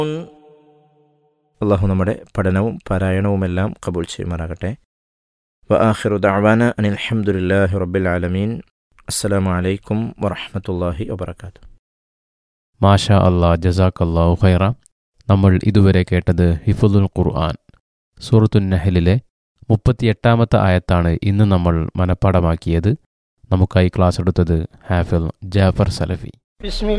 അള്ളാഹു നമ്മുടെ പഠനവും പാരായണവുമെല്ലാം കബൂൽ ചെയ്യുമാറാകട്ടെ. വആഖിറു ദഅവാന അനിൽ ഹംദുലില്ലാഹി റബ്ബിൽ ആലമീൻ. അസ്സലാമു അലൈക്കും വറഹ്മത്തുള്ളാഹി വബറകാതുഹു. മാഷാ അല്ലാ, ജസാക്കല്ലാഹു ഖൈറ. നമ്മൾ ഇതുവരെ കേട്ടത് ഹിഫ്ളുൽ ഖുർആൻ സൂറത്തുൻ നഹ്ലിലെ 38-ാമത്തെ ആയത്താണ് ഇന്ന് നമ്മൾ മനഃപ്പാടമാക്കിയത്. നമുക്കായി ക്ലാസ് എടുത്തത് ഹാഫിൾ ജാഫർ സലഫി.